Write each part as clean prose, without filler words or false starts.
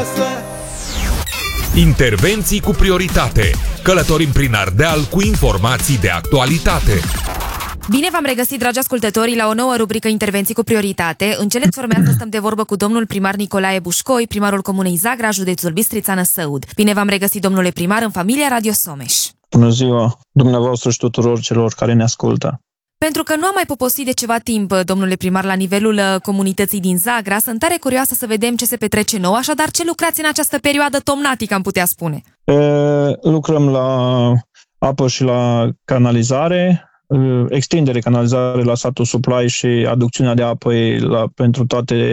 Intervenții cu prioritate. Călătorim prin Ardeal cu informații de actualitate. Bine v-am regăsit, dragi ascultători, la o nouă rubrică Intervenții cu prioritate. În cele ce urmează stăm de vorbă cu domnul primar Nicolae Bușcoi, primarul Comunei Zagra, județul Bistrița-Năsăud. Bine v-am regăsit, domnule primar, în familia Radio Someș. Bună ziua dumneavoastră și tuturor celor care ne ascultă. Pentru că nu am mai poposit de ceva timp, domnule primar, la nivelul comunității din Zagra, sunt tare curioasă să vedem ce se petrece nou, așadar ce lucrați în această perioadă tomnatică, am putea spune? Lucrăm la apă și la canalizare, extindere canalizare la satul Suplai și aducțiunea de apă pentru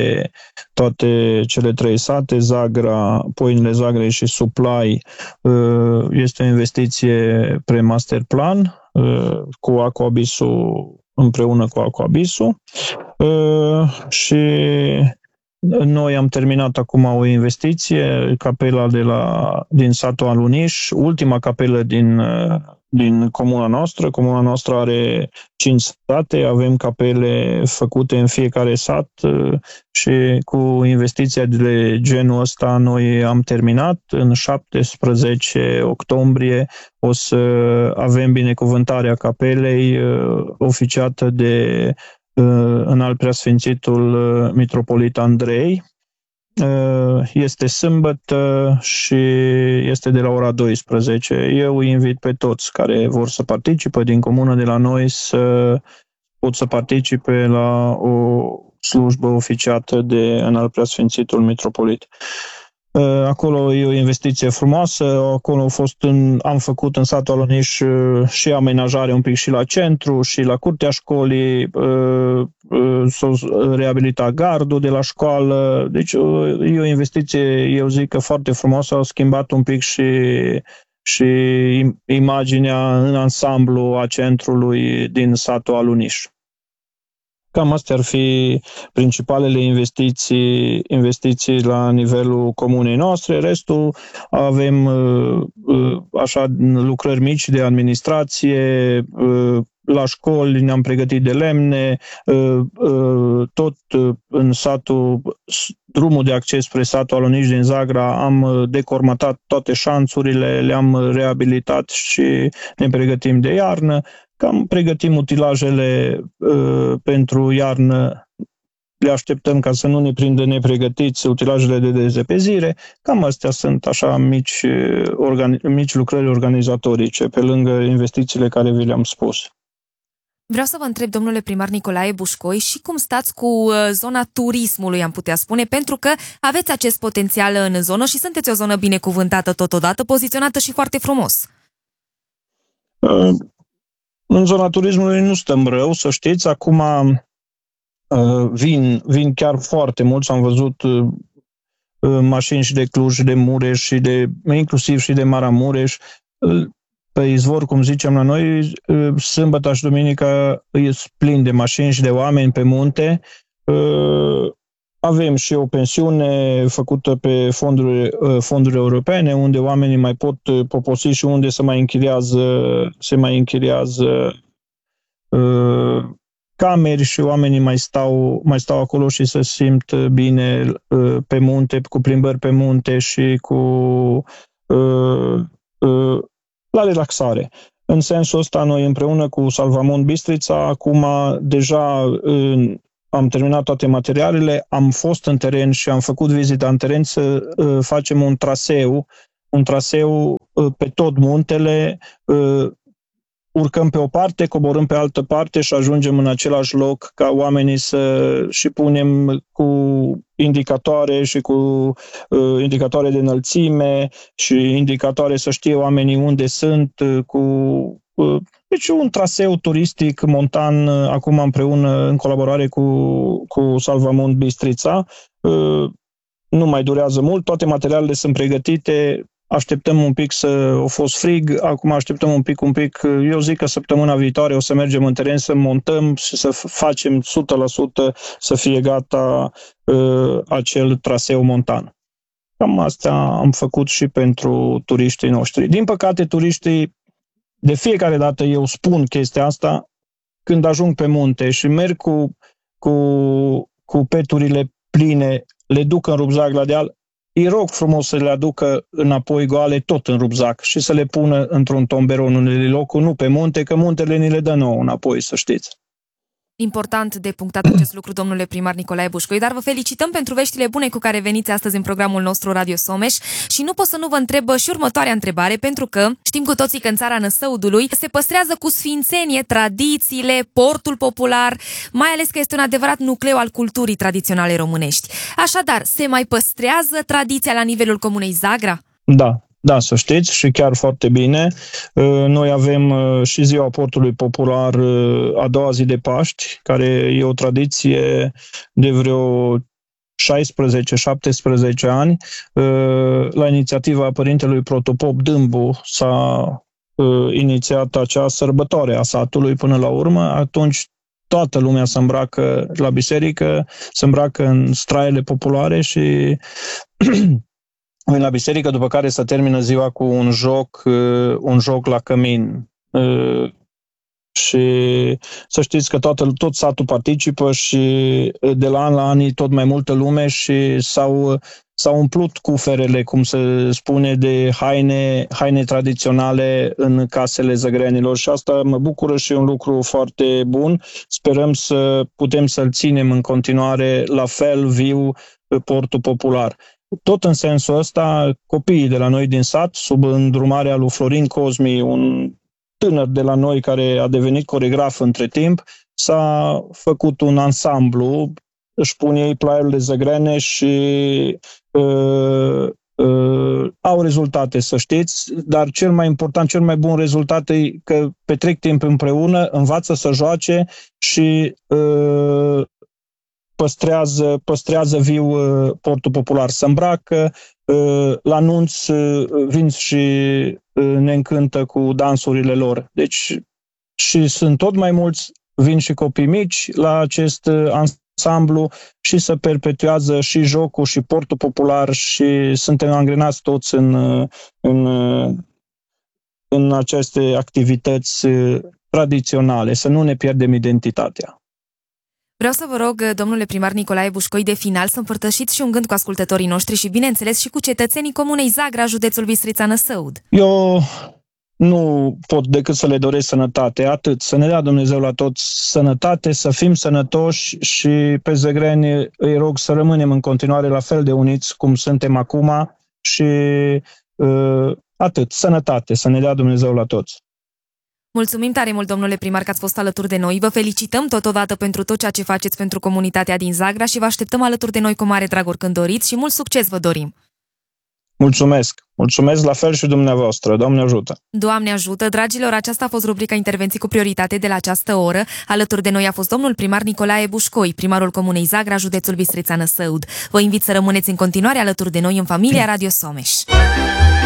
toate cele trei sate, Zagra, Poianele Zagrei și Suplai. Este o investiție pre-master plan cu Aquabisul, împreună cu Aquabisul, și noi am terminat acum o investiție, capela din satul Aluniș, ultima capelă din comuna noastră. Comuna noastră are 5 sate, avem capele făcute în fiecare sat și cu investiția de genul ăsta noi am terminat. În 17 octombrie o să avem binecuvântarea capelei oficiată de Înalt Preasfințitul Mitropolit Andrei. Este sâmbătă și este de la ora 12. Eu îi invit pe toți care vor să participe din comună de la noi să participe la o slujbă oficiată de Înalt Preasfințitul Mitropolit. Acolo e o investiție frumoasă, acolo am făcut în satul Aluniș și amenajare un pic și la centru și la curtea școlii, s-a reabilitat gardul de la școală, deci e o investiție, eu zic că foarte frumoasă, au schimbat un pic și imaginea în ansamblu a centrului din satul Aluniș. Cam astea ar fi principalele investiții la nivelul comunei noastre. Restul avem așa lucrări mici de administrație, la școli ne-am pregătit de lemne, tot în drumul de acces spre satul Aluniș din Zagra am decormatat toate șanțurile, le-am reabilitat și ne pregătim de iarnă. Cam pregătim utilajele pentru iarnă, le așteptăm ca să nu ne prindă nepregătiți, utilajele de dezepezire. Cam astea sunt așa mici lucrări organizatorice, pe lângă investițiile care vi le-am spus. Vreau să vă întreb, domnule primar Nicolae Bușcoi, și cum stați cu zona turismului, am putea spune, pentru că aveți acest potențial în zonă și sunteți o zonă binecuvântată totodată, poziționată și foarte frumos. În zona turismului nu stăm rău, să știți. Acum vin chiar foarte mulți. Am văzut mașini și de Cluj, de Mureș, inclusiv și de Maramureș. Pe izvor, cum zicem la noi, sâmbătă și duminica e plin de mașini și de oameni pe munte. Avem și o pensiune făcută pe fonduri europene, unde oamenii mai pot poposi și unde se mai închiriază cameri și oamenii mai stau acolo și se simt bine pe munte, cu plimbări pe munte și la relaxare. În sensul ăsta, noi împreună cu Salvamont Bistrița, acum deja am terminat toate materialele, am fost în teren și am făcut vizita în teren să facem un traseu pe tot muntele, urcăm pe o parte, coborâm pe altă parte și ajungem în același loc ca oamenii și punem cu indicatoare și cu indicatoare de înălțime și indicatoare să știe oamenii unde sunt, deci un traseu turistic montan acum împreună în colaborare cu Salvamont Bistrița. Nu mai durează mult, toate materialele sunt pregătite, așteptăm un pic a fost frig, acum așteptăm un pic. Eu zic că săptămâna viitoare o să mergem în teren să montăm și să facem 100% să fie gata acel traseu montan. Cam asta am făcut și pentru turiștii noștri. Din păcate, turiștii, de fiecare dată eu spun chestia asta, când ajung pe munte și merg cu peturile pline, le duc în rugzac la deal, îi rog frumos să le aducă înapoi goale tot în rupzac și să le pună într-un tomberon în unele locuri, nu pe munte, că muntele ni le dă nouă înapoi, să știți. Important de punctat acest lucru, domnule primar Nicolae Bușcoi, dar vă felicităm pentru veștile bune cu care veniți astăzi în programul nostru Radio Someș și nu pot să nu vă întreb și următoarea întrebare, pentru că știm cu toții că în țara Năsăudului se păstrează cu sfințenie tradițiile, portul popular, mai ales că este un adevărat nucleu al culturii tradiționale românești. Așadar, se mai păstrează tradiția la nivelul comunei Zagra? Da, să știți, și chiar foarte bine. Noi avem și ziua portului popular a doua zi de Paști, care e o tradiție de vreo 16-17 ani. La inițiativa părintelui protopop Dâmbu s-a inițiat acea sărbătoare a satului până la urmă. Atunci toată lumea se îmbracă la biserică, se îmbracă în straiele populare și vin la biserică, după care se termină ziua cu un joc la cămin. Și să știți că tot satul participă și de la an la an tot mai multă lume și s-au umplut cuferele, cum se spune, de haine tradiționale în casele zăgrenilor și asta mă bucură și e un lucru foarte bun. Sperăm să putem să-l ținem în continuare la fel viu portul popular. Tot în sensul ăsta, copiii de la noi din sat, sub îndrumarea lui Florin Cosmi, un tânăr de la noi care a devenit coregraf între timp, s-a făcut un ansamblu, își pun ei plaierile zăgrene și au rezultate, să știți, dar cel mai important, cel mai bun rezultat e că petrec timp împreună, învață să joace și păstrează viu portul popular. Se îmbracă, la anunț vin și ne încântă cu dansurile lor. Deci și sunt tot mai mulți, vin și copii mici la acest ansamblu și se perpetuează și jocul și portul popular și suntem angrenați toți în aceste activități tradiționale, să nu ne pierdem identitatea. Vreau să vă rog, domnule primar Nicolae Bușcoi, de final să împărtășiți și un gând cu ascultătorii noștri și, bineînțeles, și cu cetățenii comunei Zagra, județul Bistrița Năsăud. Eu nu pot decât să le doresc sănătate, atât. Să ne dea Dumnezeu la toți sănătate, să fim sănătoși și pe zăgreni îi rog să rămânem în continuare la fel de uniți cum suntem acum și atât. Sănătate, să ne dea Dumnezeu la toți. Mulțumim tare mult, domnule primar, că ați fost alături de noi. Vă felicităm totodată pentru tot ceea ce faceți pentru comunitatea din Zagra și vă așteptăm alături de noi cu mare drag oricând doriți și mult succes vă dorim. Mulțumesc! Mulțumesc la fel și dumneavoastră. Doamne ajută! Doamne ajută! Dragilor, aceasta a fost rubrica Intervenții cu prioritate de la această oră. Alături de noi a fost domnul primar Nicolae Bușcoi, primarul comunei Zagra, județul Bistrița Năsăud. Vă invit să rămâneți în continuare alături de noi în familia Radio Someș.